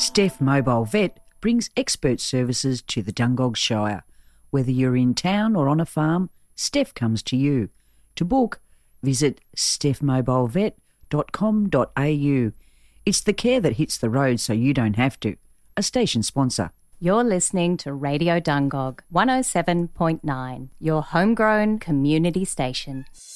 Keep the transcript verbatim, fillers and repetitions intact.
Steph Mobile Vet brings expert services to the Dungog Shire. Whether you're in town or on a farm, Steph comes to you. To book, visit steph mobile vet dot com dot a u. It's the care that hits the road so you don't have to. A station sponsor. You're listening to Radio Dungog one oh seven point nine, your homegrown community station.